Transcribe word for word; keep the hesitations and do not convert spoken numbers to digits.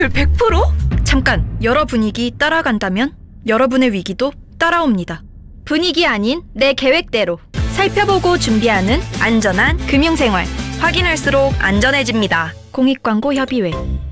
백 퍼센트? 잠깐, 여러 분위기 따라간다면 여러분의 위기도 따라옵니다. 분위기 아닌 내 계획대로 살펴보고 준비하는 안전한 금융생활. 확인할수록 안전해집니다. 공익광고 협의회.